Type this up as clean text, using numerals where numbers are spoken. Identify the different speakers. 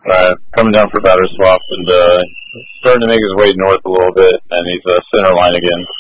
Speaker 1: coming down for batter swap and starting to make his way north a little bit, and he's center line again.